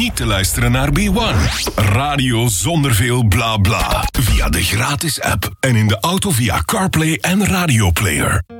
niet te luisteren naar B1. Radio zonder veel bla bla. Via de gratis app en in de auto via CarPlay en Radio Player.